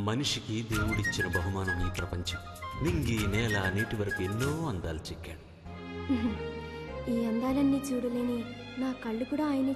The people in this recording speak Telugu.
మనిషికి దేవుడిచ్చిన బహుమానం ఈ ప్రపంచం. నింగి నేల నీటి వరకు ఎన్నో అందాలు చిక్కాడు. ఈ అందాలన్నీ చూడలేని నా కళ్ళు కూడా ఆయన